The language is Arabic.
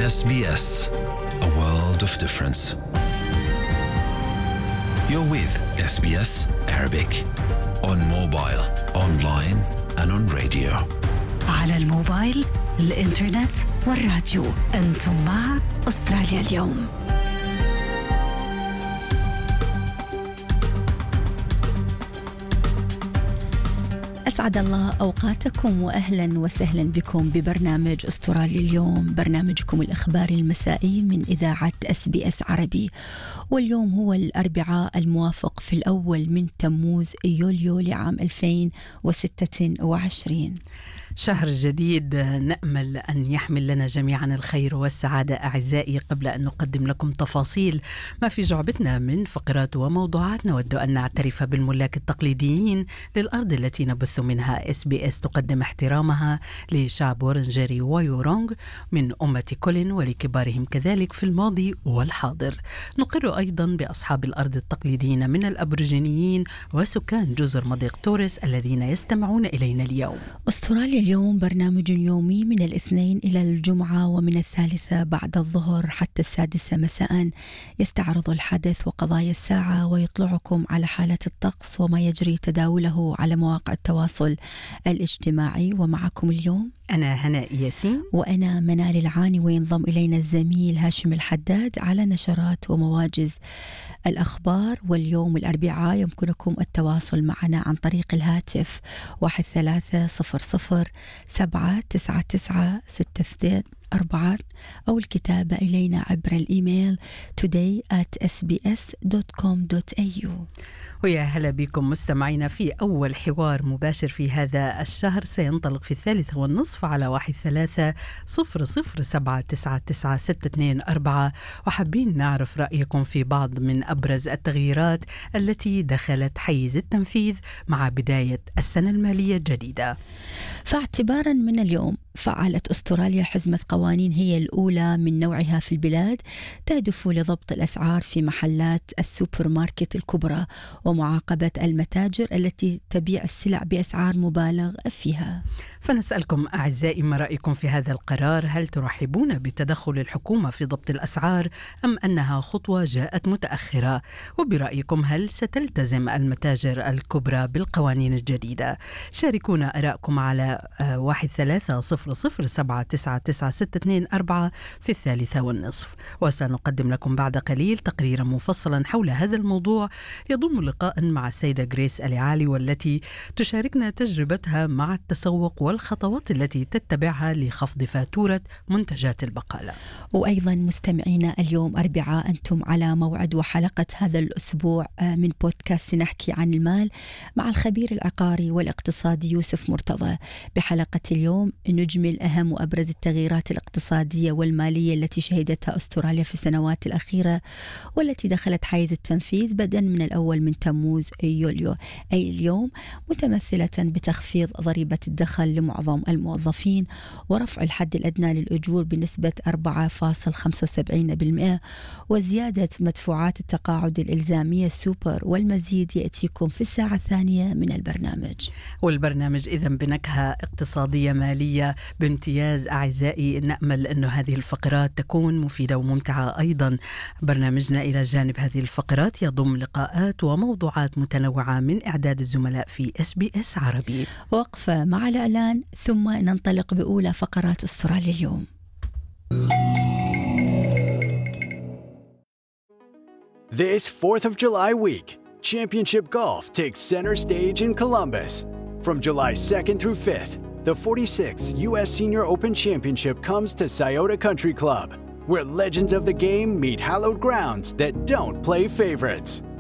SBS, a world of difference. You're with SBS Arabic on mobile, online and on radio. على الموبايل، الإنترنت والراديو. أنتم مع أستراليا اليوم. أسعد الله أوقاتكم وأهلا وسهلا بكم ببرنامج أستراليا اليوم، برنامجكم الإخباري المسائي من إذاعة SBS عربي. واليوم هو الأربعاء الموافق في الأول من تموز يوليو لعام 2026. شهر جديد نأمل أن يحمل لنا جميعا الخير والسعادة. أعزائي، قبل أن نقدم لكم تفاصيل ما في جعبتنا من فقرات وموضوعات، نود أن نعترف بالملاك التقليديين للأرض التي نبث منها. SBS تقدم احترامها لشعب ورنجاري ويورونغ من أمة كولين ولكبارهم كذلك في الماضي والحاضر. نقر أيضا بأصحاب الأرض التقليديين من الأبرجينيين وسكان جزر مضيق توريس الذين يستمعون إلينا اليوم. أستراليا اليوم برنامج يومي من الاثنين إلى الجمعة، ومن 3 بعد الظهر حتى 6 مساء يستعرض الحدث وقضايا الساعة ويطلعكم على حالة الطقس وما يجري تداوله على مواقع التواصل الاجتماعي. ومعكم اليوم أنا هناء ياسين وأنا منال العاني، وينضم إلينا الزميل هاشم الحداد على نشرات ومواجز الأخبار. واليوم الأربعاء يمكنكم التواصل معنا عن طريق الهاتف 1300799624 أو الكتابة إلينا عبر الإيميل today@sbs.com.au. ويا هلا بكم مستمعينا في أول حوار مباشر في هذا الشهر، سينطلق في 3:30 على 1300799624. وحابين نعرف رأيكم في بعض من أبرز التغييرات التي دخلت حيز التنفيذ مع بداية السنة المالية الجديدة. فاعتبارا من اليوم فعلت أستراليا حزمة قوانين هي الأولى من نوعها في البلاد، تهدف لضبط الأسعار في محلات السوبر ماركت الكبرى ومعاقبة المتاجر التي تبيع السلع بأسعار مبالغ فيها. فنسألكم أعزائي، ما رأيكم في هذا القرار؟ هل ترحبون بتدخل الحكومة في ضبط الأسعار أم أنها خطوة جاءت متأخرة؟ وبرأيكم هل ستلتزم المتاجر الكبرى بالقوانين الجديدة؟ شاركونا آراءكم على 1300799624 في 3:30. وسنقدم لكم بعد قليل تقريرا مفصلا حول هذا الموضوع يضم لقاء مع السيدة غريس اليعالي، والتي تشاركنا تجربتها مع التسوق والخطوات التي تتبعها لخفض فاتورة منتجات البقالة. وأيضا مستمعينا، اليوم أربعاء أنتم على موعد وحلقة هذا الأسبوع من بودكاست نحكي عن المال مع الخبير العقاري والاقتصادي يوسف مرتضى. بحلقة اليوم نجمل أهم وأبرز التغييرات الاقتصادية والمالية التي شهدتها أستراليا في السنوات الأخيرة والتي دخلت حيز التنفيذ بدءا من الأول من تموز يوليو أي اليوم، متمثلة بتخفيض ضريبة الدخل لمعظم الموظفين ورفع الحد الأدنى للأجور بنسبة 4.75% وزيادة مدفوعات التقاعد الإلزامية السوبر. والمزيد يأتيكم في الساعة الثانية من البرنامج. والبرنامج إذن بنكهة اقتصادية مالية بامتياز. أعزائي، نأمل أن هذه الفقرات تكون مفيدة وممتعة. أيضا برنامجنا إلى جانب هذه الفقرات يضم لقاءات وموضوعات متنوعة من إعداد الزملاء في SBS عربي. وقفة مع الإعلان ثم ننطلق بأولى فقرات أستراليا اليوم. This 4th of July week, Championship Golf takes center stage in Columbus. From July 2nd through 5th, the 46th U.S. Senior Open Championship comes to Scioto Country Club, where legends of the game meet hallowed grounds that don't play favorites.